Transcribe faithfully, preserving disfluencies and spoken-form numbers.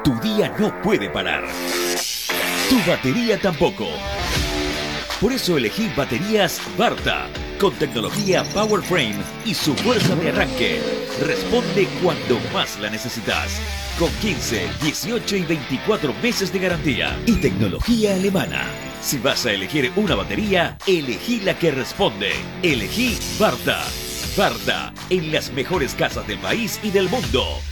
tu día no puede parar. Tu batería tampoco. Por eso elegí baterías Varta, con tecnología Power Frame y su fuerza de arranque. Responde cuando más la necesitas. Con quince, dieciocho y veinticuatro meses de garantía. Y tecnología alemana. Si vas a elegir una batería, elegí la que responde. Elegí Varta. Varta, en las mejores casas del país y del mundo.